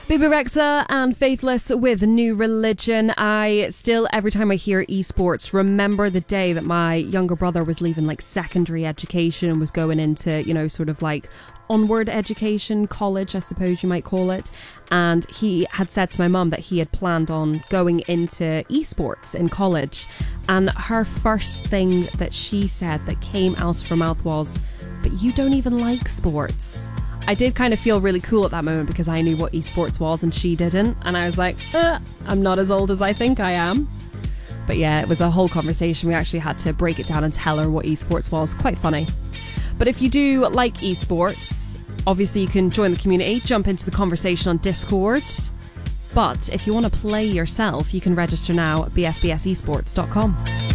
Bebe Rexha and Faithless with New Religion. I still, every time I hear esports, remember the day that my younger brother was leaving like secondary education and was going into, you know, sort of like onward education, college, I suppose you might call it. And he had said to my mum that he had planned on going into esports in college. And her first thing that she said that came out of her mouth was, "But you don't even like sports." I did kind of feel really cool at that moment because I knew what esports was and she didn't. And I was like, I'm not as old as I think I am. But yeah, it was a whole conversation. We actually had to break it down and tell her what esports was. Quite funny. But if you do like esports, obviously you can join the community, jump into the conversation on Discord. But if you want to play yourself, you can register now at bfbsesports.com.